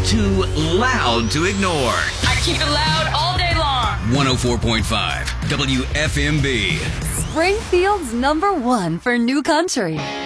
too loud to ignore. I keep it loud all day long. 104.5 WFMB. Springfield's #1 for new country.